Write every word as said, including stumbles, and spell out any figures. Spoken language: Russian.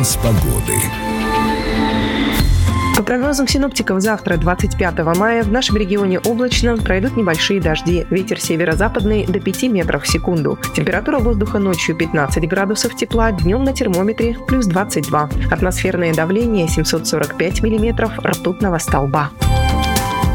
Прогноз погоды. По прогнозам синоптиков, завтра, двадцать пятого мая, в нашем регионе облачно, пройдут небольшие дожди. Ветер северо-западный до пяти метров в секунду. Температура воздуха ночью пятнадцать градусов тепла, днем на термометре плюс двадцать два. Атмосферное давление семьсот сорок пять миллиметров ртутного столба.